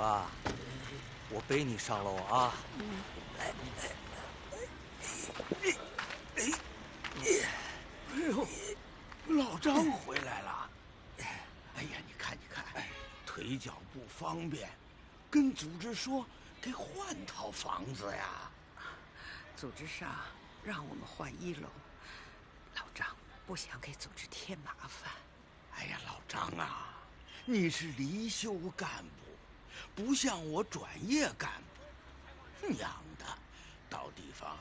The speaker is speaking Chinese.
爸，我背你上楼啊。 哎呦，老张回来了。哎呀，你看，腿脚不方便，跟组织说给换套房子呀。 组织上让我们换1楼，老张不想给组织添麻烦。 哎呀，老张啊，你是离休干部，不像我转业干部，娘的，到地方